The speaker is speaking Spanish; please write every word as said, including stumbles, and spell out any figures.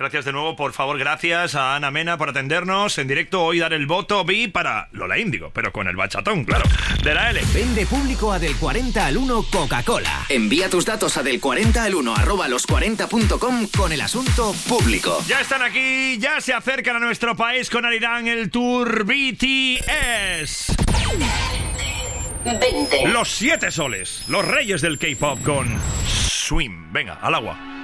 gracias de nuevo, por favor, gracias a Ana Mena por atendernos en directo hoy, dar el voto B para Lola Índigo, pero con el bachatón, claro, de la L. Vende público a del cuarenta al uno Coca-Cola. Envía tus datos a del cuarenta al uno arroba los cuarenta punto com con el asunto público. Ya están aquí, ya se acercan a nuestro país con Arirán el Tour B T S. veinte. Los siete soles, los reyes del K-pop con Swim. Venga, al agua.